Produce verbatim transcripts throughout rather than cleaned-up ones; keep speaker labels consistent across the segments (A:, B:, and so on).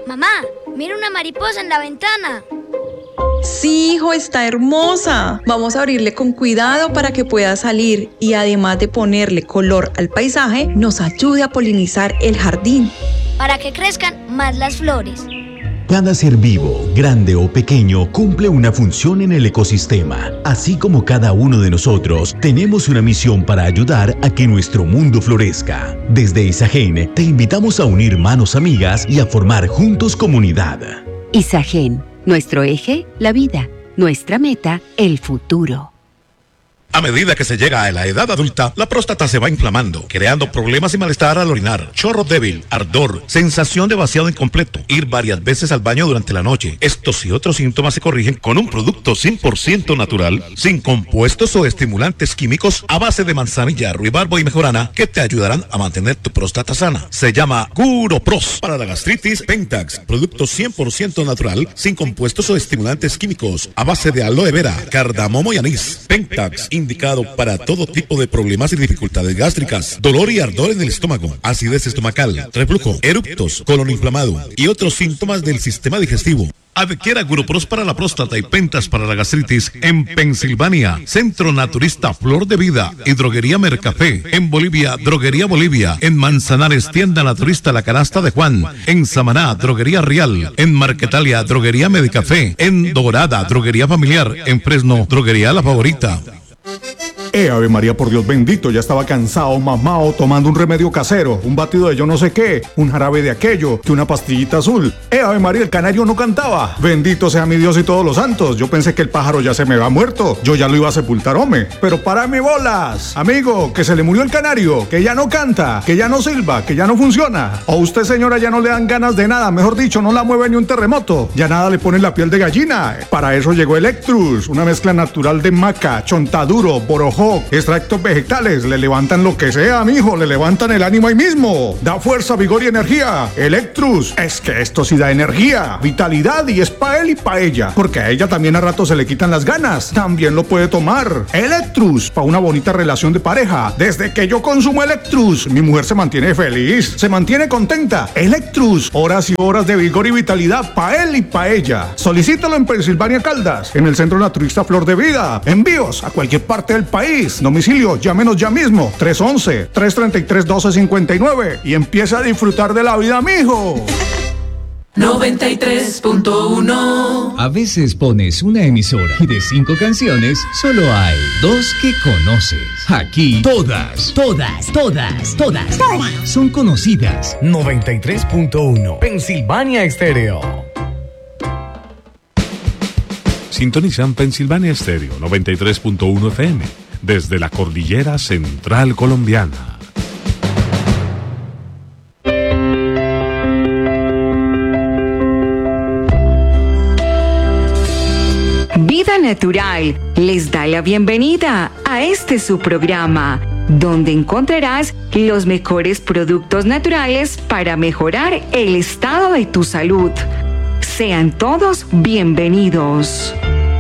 A: Mamá, mira una mariposa en la ventana.
B: Sí, hijo, está hermosa. Vamos a abrirle con cuidado para que pueda salir y además de ponerle color al paisaje, nos ayude a polinizar el jardín.
A: Para que crezcan más las flores.
C: Cada ser vivo, grande o pequeño, cumple una función en el ecosistema. Así como cada uno de nosotros, tenemos una misión para ayudar a que nuestro mundo florezca. Desde Isagen, te invitamos a unir manos amigas y a formar juntos comunidad.
D: Isagen, nuestro eje, la vida. Nuestra meta, el futuro.
E: A medida que se llega a la edad adulta, la próstata se va inflamando, creando problemas y malestar al orinar, chorro débil, ardor, sensación de vaciado incompleto, ir varias veces al baño durante la noche. Estos y otros síntomas se corrigen con un producto cien por ciento natural, sin compuestos o estimulantes químicos, a base de manzanilla, ruibarbo y mejorana, que te ayudarán a mantener tu próstata sana. Se llama Guropros. Para la gastritis, Pentax, producto cien por ciento natural, sin compuestos o estimulantes químicos, a base de aloe vera, cardamomo y anís. Pentax, indicado para todo tipo de problemas y dificultades gástricas, dolor y ardor en el estómago, acidez estomacal, reflujo, eructos, colon inflamado y otros síntomas del sistema digestivo. Adquiera Guropros para la próstata y Pentax para la gastritis en Pensilvania, Centro Naturista Flor de Vida y Droguería Mercafé. En Bolivia, Droguería Bolivia. En Manzanares, Tienda Naturista La Canasta de Juan. En Samaná, Droguería Real. En Marquetalia, Droguería Medicafé. En Dorada, Droguería Familiar. En Fresno, Droguería La Favorita.
F: Eh, Ave María, por Dios bendito, ya estaba cansado, mamao, tomando un remedio casero, un batido de yo no sé qué, un jarabe de aquello, que una pastillita azul. Eh, Ave María, el canario no cantaba. Bendito sea mi Dios y todos los santos. Yo pensé que el pájaro ya se me había muerto. Yo ya lo iba a sepultar, hombre. Pero párame bolas. Amigo, que se le murió el canario, que ya no canta, que ya no silba, que ya no funciona. O usted, señora, ya no le dan ganas de nada. Mejor dicho, no la mueve ni un terremoto. Ya nada le pone la piel de gallina. Para eso llegó Electrus, una mezcla natural de maca, chontaduro, borojó, extractos vegetales. Le levantan lo que sea, mijo, le levantan el ánimo ahí mismo. Da fuerza, vigor y energía. Electrus, es que esto sí da energía, vitalidad, y es pa' él y pa' ella, porque a ella también a rato se le quitan las ganas. También lo puede tomar. Electrus, pa' una bonita relación de pareja. Desde que yo consumo Electrus, mi mujer se mantiene feliz, se mantiene contenta. Electrus, horas y horas de vigor y vitalidad pa' él y pa' ella. Solicítalo en Pensilvania Caldas, en el Centro Naturista Flor de Vida. Envíos a cualquier parte del país. Domicilio, llámenos ya mismo, tres once, tres treinta y tres, doce cincuenta y nueve, y empieza a disfrutar de la vida, mijo.
G: noventa y tres punto uno.
H: A veces pones una emisora y de cinco canciones solo hay dos que conoces. Aquí todas, todas, todas, todas, todas son conocidas.
I: noventa y tres punto uno Pensilvania Estéreo.
J: Sintonizan Pensilvania Estéreo noventa y tres punto uno F M desde la cordillera central colombiana.
D: Vida Natural les da la bienvenida a este su programa, donde encontrarás los mejores productos naturales para mejorar el estado de tu salud. Sean todos bienvenidos.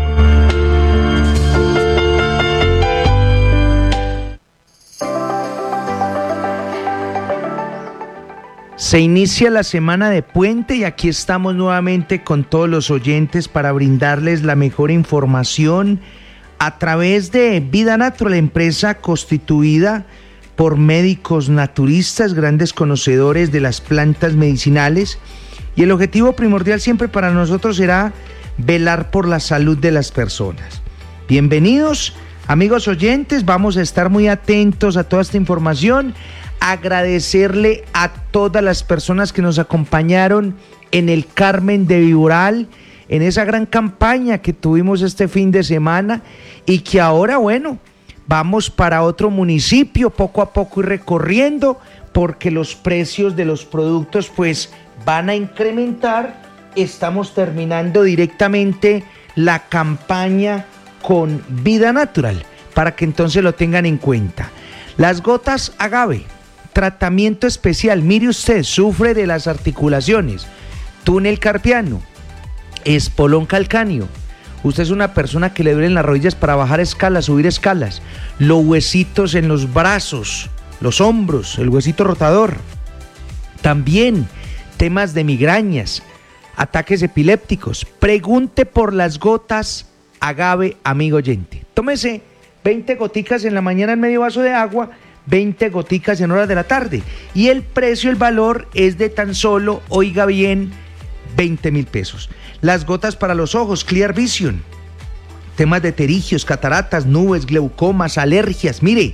K: Se inicia la semana de puente y aquí estamos nuevamente con todos los oyentes para brindarles la mejor información a través de Vida Natural, empresa constituida por médicos naturistas, grandes conocedores de las plantas medicinales, y el objetivo primordial siempre para nosotros será velar por la salud de las personas. Bienvenidos, amigos oyentes, vamos a estar muy atentos a toda esta información. Agradecerle a todas las personas que nos acompañaron en el Carmen de Viboral, en esa gran campaña que tuvimos este fin de semana, y que ahora, bueno, vamos para otro municipio, poco a poco ir recorriendo, porque los precios de los productos pues van a incrementar. Estamos terminando directamente la campaña con Vida Natural, para que entonces lo tengan en cuenta. Las gotas agave, tratamiento especial. Mire usted, sufre de las articulaciones, túnel carpiano, espolón calcáneo. Usted es una persona que le duelen las rodillas para bajar escalas, subir escalas, los huesitos en los brazos, los hombros, el huesito rotador. También temas de migrañas, ataques epilépticos. Pregunte por las gotas Agave, amigo oyente. Tómese veinte goticas en la mañana en medio vaso de agua, veinte goticas en horas de la tarde. Y el precio, el valor es de tan solo, oiga bien, veinte mil pesos. Las gotas para los ojos, Clear Vision. Temas de pterigios, cataratas, nubes, glaucomas, alergias. Mire,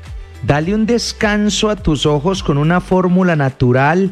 K: dale un descanso a tus ojos con una fórmula natural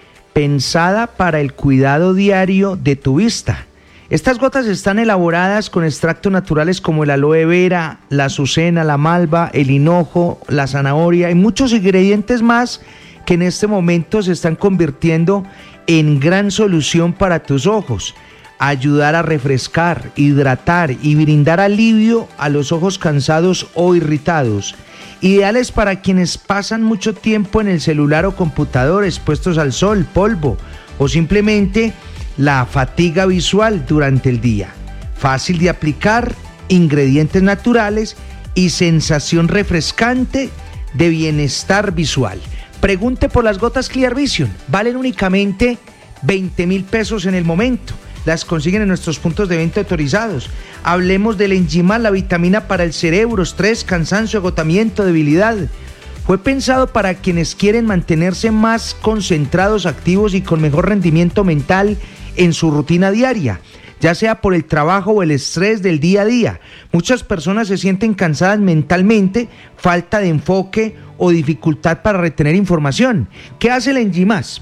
K: pensada para el cuidado diario de tu vista. Estas gotas están elaboradas con extractos naturales como el aloe vera, la azucena, la malva, el hinojo, la zanahoria y muchos ingredientes más que en este momento se están convirtiendo en gran solución para tus ojos. Ayudar a refrescar, hidratar y brindar alivio a los ojos cansados o irritados. Ideales para quienes pasan mucho tiempo en el celular o computador expuestos al sol, polvo o simplemente la fatiga visual durante el día. Fácil de aplicar, ingredientes naturales y sensación refrescante de bienestar visual. Pregunte por las gotas Clear Vision. Valen únicamente veinte mil pesos en el momento. Las consiguen en nuestros puntos de venta autorizados. Hablemos del Enzimal, la vitamina para el cerebro, estrés, cansancio, agotamiento, debilidad. Fue pensado para quienes quieren mantenerse más concentrados, activos y con mejor rendimiento mental en su rutina diaria, ya sea por el trabajo o el estrés del día a día. Muchas personas se sienten cansadas mentalmente, falta de enfoque o dificultad para retener información. ¿Qué hace el Enzimas?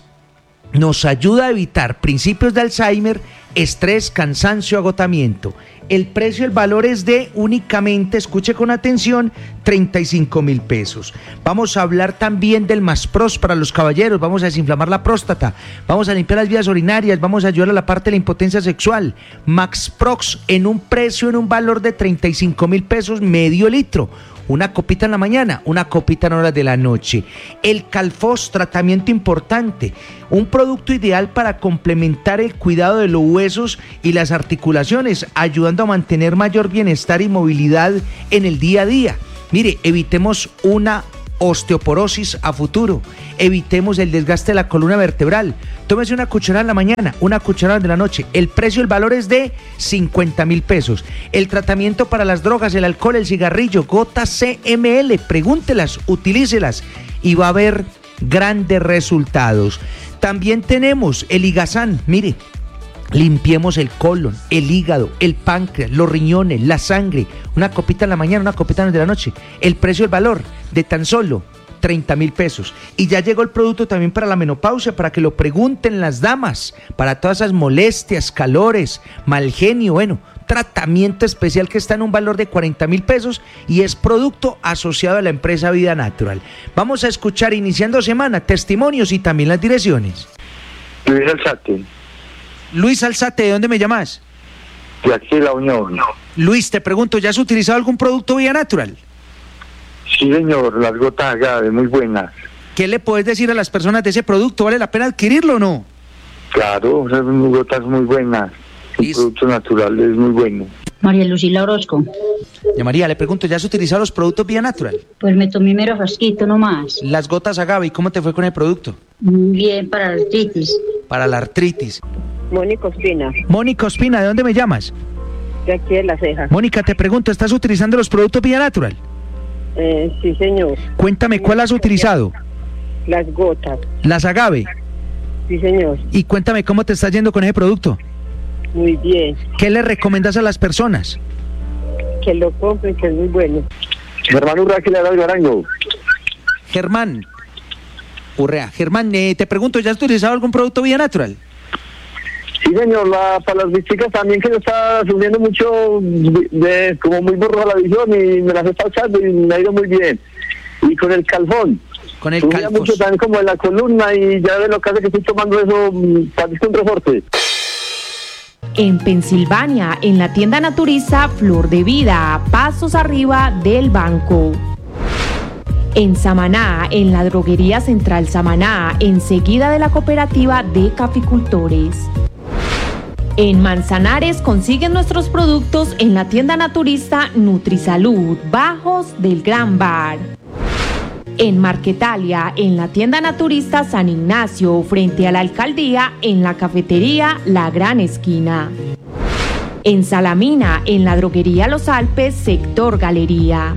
K: Nos ayuda a evitar principios de Alzheimer, estrés, cansancio, agotamiento. El precio, el valor es de únicamente, escuche con atención, treinta y cinco mil pesos. Vamos a hablar también del Maspros para los caballeros. Vamos a desinflamar la próstata, vamos a limpiar las vías urinarias, vamos a ayudar a la parte de la impotencia sexual. Maxprox en un precio, en un valor de treinta y cinco mil pesos, medio litro. Una copita en la mañana, una copita en horas de la noche. El Calfos, tratamiento importante, un producto ideal para complementar el cuidado de los huesos y las articulaciones, ayudando a mantener mayor bienestar y movilidad en el día a día. Mire, evitemos una osteoporosis a futuro, evitemos el desgaste de la columna vertebral. Tómese una cucharada en la mañana, una cucharada en la noche. El precio, el valor es de cincuenta mil pesos. El tratamiento para las drogas, el alcohol, el cigarrillo, gotas C M L, pregúntelas, utilícelas y va a haber grandes resultados. También tenemos el Igazán, mire, limpiemos el colon, el hígado, el páncreas, los riñones, la sangre. Una copita en la mañana, una copita en la noche. El precio, el valor de tan solo treinta mil pesos. Y ya llegó el producto también para la menopausia, para que lo pregunten las damas, para todas esas molestias, calores, mal genio, bueno, tratamiento especial que está en un valor de cuarenta mil pesos y es producto asociado a la empresa Vida Natural. Vamos a escuchar, iniciando semana, testimonios y también las direcciones.
L: Luis Alzate.
K: Luis Alzate, ¿de dónde me llamas?
L: De aquí, La Unión.
K: Luis, te pregunto, ¿ya has utilizado algún producto Vida Natural?
L: Sí, señor, las gotas Agave, muy buenas.
K: ¿Qué le puedes decir a las personas de ese producto? ¿Vale la pena adquirirlo o no?
L: Claro, son gotas muy buenas. Un producto natural es muy bueno.
M: María Lucila Orozco.
K: Ya María, le pregunto, ¿ya has utilizado los productos Vida Natural?
M: Pues me tomé mero frasquito nomás.
K: Las gotas Agave, ¿y cómo te fue con el producto?
M: Bien, para la artritis.
K: Para la artritis.
N: Mónica Ospina.
K: Mónica Ospina, ¿de dónde me llamas?
N: De aquí de La Ceja.
K: Mónica, te pregunto, ¿estás utilizando los productos Vida Natural?
N: Eh, sí, señor.
K: Cuéntame, ¿cuál has utilizado?
N: Las gotas.
K: ¿Las Agave?
N: Sí, señor.
K: Y cuéntame, ¿cómo te está yendo con ese producto?
N: Muy bien.
K: ¿Qué le recomiendas a las personas?
N: Que lo compren, que es muy bueno.
L: Germán Urrea, que le da el Garango.
K: Germán Urrea. Germán, eh, te pregunto, ¿ya has utilizado algún producto Vida Natural?
L: Sí, señor, la, para las vistas también, que yo estaba sufriendo mucho, de, de como muy borrosa la visión y me las está echando y me ha ido muy bien. Y con el Calfón.
K: Con el
L: Calfón. Mucho también como en la columna y ya de lo que hace que estoy tomando eso, parece un resorte.
O: En Pensilvania, en la tienda naturista Flor de Vida, pasos arriba del banco. En Samaná, en la droguería Central Samaná, enseguida de la cooperativa de caficultores. En Manzanares consiguen nuestros productos en la tienda naturista Nutrisalud, Bajos del Gran Bar. En Marquetalia, en la tienda naturista San Ignacio, frente a la alcaldía, en la cafetería La Gran Esquina. En Salamina, en la droguería Los Alpes, sector Galería.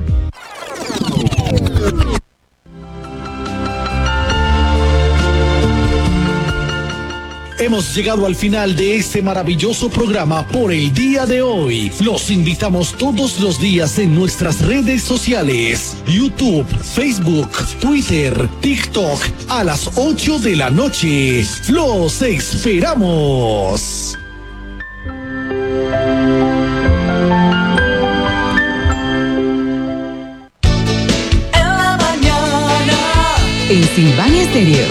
P: Hemos llegado al final de este maravilloso programa por el día de hoy. Los invitamos todos los días en nuestras redes sociales: YouTube, Facebook, Twitter, TikTok, a las ocho de la noche. ¡Los esperamos!
D: Pensilvania Estéreo.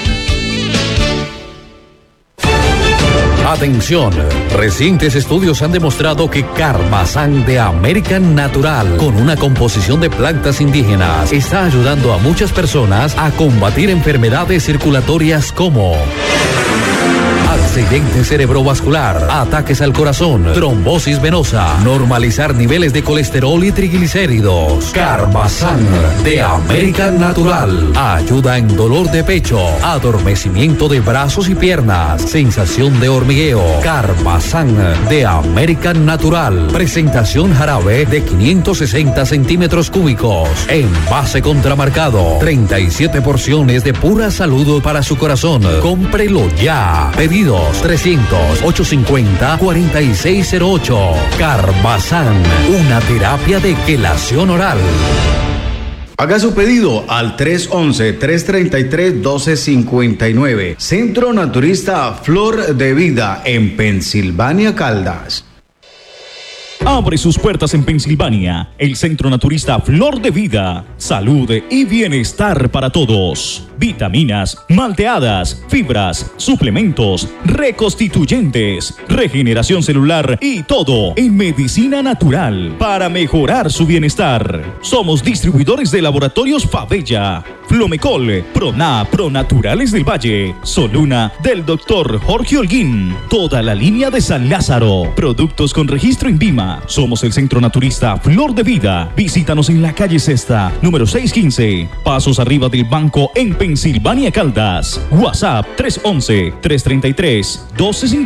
Q: Atención, recientes estudios han demostrado que Carbazán de American Natural, con una composición de plantas indígenas, está ayudando a muchas personas a combatir enfermedades circulatorias como accidente cerebrovascular, ataques al corazón, trombosis venosa, normalizar niveles de colesterol y triglicéridos. Carbazán de American Natural ayuda en dolor de pecho, adormecimiento de brazos y piernas, sensación de hormigueo. Carbazán de American Natural. Presentación jarabe de quinientos sesenta centímetros cúbicos. Envase contramarcado. treinta y siete porciones de pura salud para su corazón. Cómprelo ya. Pedidos trescientos, ochocientos cincuenta, cuarenta y seis cero ocho. Carbazán, una terapia de quelación oral.
R: Haga su pedido al tres once, tres treinta y tres, doce cincuenta y nueve. Centro Naturista Flor de Vida en Pensilvania, Caldas.
S: Abre sus puertas en Pensilvania, el Centro Naturista Flor de Vida. Salud y bienestar para todos. Vitaminas, malteadas, fibras, suplementos, reconstituyentes, regeneración celular y todo en medicina natural para mejorar su bienestar. Somos distribuidores de laboratorios Favella, Flomecol, Proná, Pronaturales del Valle, Soluna del doctor Jorge Holguín, toda la línea de San Lázaro, productos con registro INVIMA. Somos el Centro Naturista Flor de Vida. Visítanos en la calle Sexta, número seiscientos quince, pasos arriba del banco en Pensilvania, Caldas. WhatsApp tres once, tres treinta y tres, doce cincuenta.